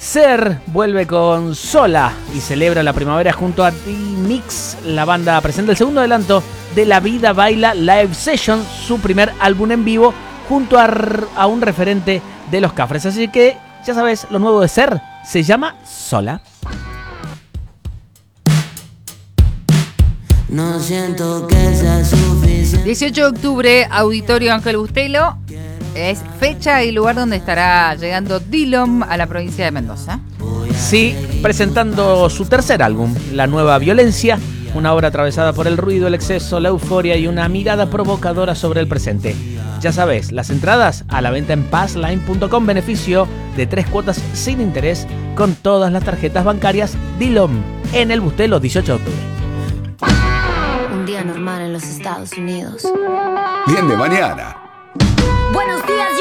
Ser vuelve con Sola y celebra la primavera junto a D-Mix. La banda presenta el segundo adelanto de La Vida Baila Live Session, su primer álbum en vivo, junto a un referente de los Cafres. Así que, ya sabes, lo nuevo de Ser se llama Sola. No siento que sea suficiente. 18 de octubre, Auditorio Ángel Bustelo. Es fecha y lugar donde estará llegando Dillom a la provincia de Mendoza. Sí, presentando su tercer álbum, La Nueva Violencia, una obra atravesada por el ruido, el exceso, la euforia y una mirada provocadora sobre el presente. Ya sabes, las entradas a la venta en passline.com, beneficio de 3 cuotas sin interés con todas las tarjetas bancarias. Dillom en el Bustelo, 18 de octubre. Un día normal en los Estados Unidos. Bien de mañana. Buenos días.